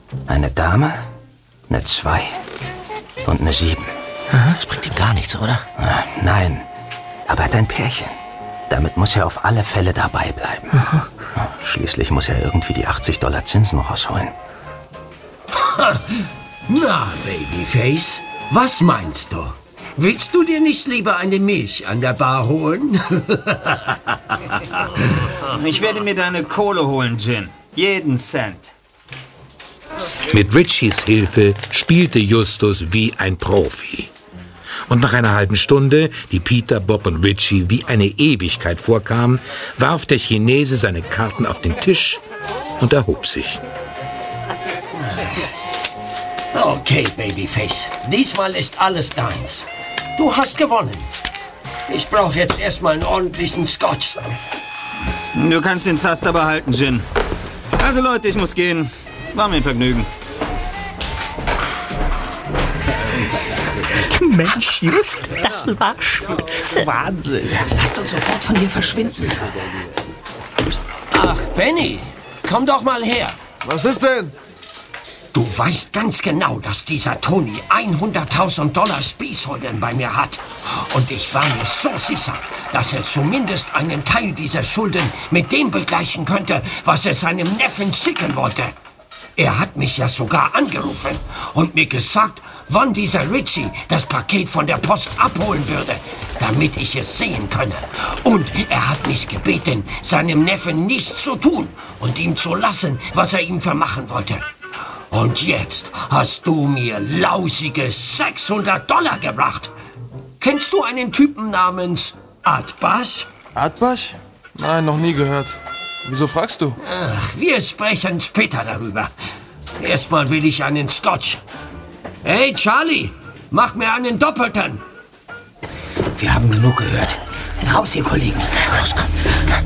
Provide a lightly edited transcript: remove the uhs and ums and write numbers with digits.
Eine Dame, eine 2 und eine 7. Das bringt ihm gar nichts, oder? Nein, aber er hat ein Pärchen. Damit muss er auf alle Fälle dabei bleiben. Schließlich muss er irgendwie die $80 Zinsen rausholen. Na, Babyface, was meinst du? Willst du dir nicht lieber eine Milch an der Bar holen? Ich werde mir deine Kohle holen, Gin. Jeden Cent. Mit Richies Hilfe spielte Justus wie ein Profi. Und nach einer halben Stunde, die Peter, Bob und Richie wie eine Ewigkeit vorkam, warf der Chinese seine Karten auf den Tisch und erhob sich. Okay, Babyface, diesmal ist alles deins. Du hast gewonnen. Ich brauche jetzt erstmal einen ordentlichen Scotch. Du kannst den Zaster behalten, Gin. Also Leute, ich muss gehen. War mir ein Vergnügen. Mensch, Just, das war spitze. Wahnsinn. Lasst uns sofort von hier verschwinden. Ach, Benny, komm doch mal her. Was ist denn? Du weißt ganz genau, dass dieser Tony $100.000 Spießholden bei mir hat. Und ich war mir so sicher, dass er zumindest einen Teil dieser Schulden mit dem begleichen könnte, was er seinem Neffen schicken wollte. Er hat mich ja sogar angerufen und mir gesagt, wann dieser Richie das Paket von der Post abholen würde, damit ich es sehen könne. Und er hat mich gebeten, seinem Neffen nichts zu tun und ihm zu lassen, was er ihm vermachen wollte. Und jetzt hast du mir lausige $600 gebracht. Kennst du einen Typen namens Atbash? Atbash? Nein, noch nie gehört. Wieso fragst du? Ach, wir sprechen später darüber. Erstmal will ich einen Scotch. Hey, Charlie, mach mir einen Doppelten. Wir haben genug gehört. Raus, ihr Kollegen. Los, komm.